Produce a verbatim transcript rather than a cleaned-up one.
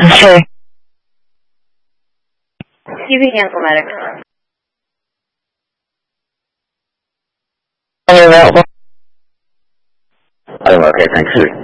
Okay. You can cancel medic. Are you available? I'm okay, thanks.